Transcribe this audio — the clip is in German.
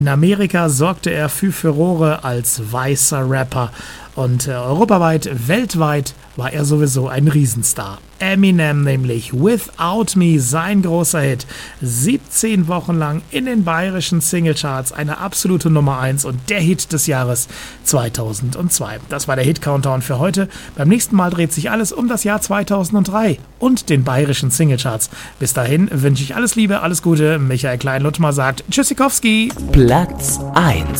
In Amerika sorgte er für Furore als weißer Rapper und europaweit, weltweit war er sowieso ein Riesenstar. Eminem nämlich, Without Me, sein großer Hit. 17 Wochen lang in den bayerischen Singlecharts, eine absolute Nummer 1 und der Hit des Jahres 2002. Das war der Hit-Countdown für heute. Beim nächsten Mal dreht sich alles um das Jahr 2003 und den bayerischen Singlecharts. Bis dahin wünsche ich alles Liebe, alles Gute. Michael Klein-Luttmer sagt Tschüssikowski. Platz 1.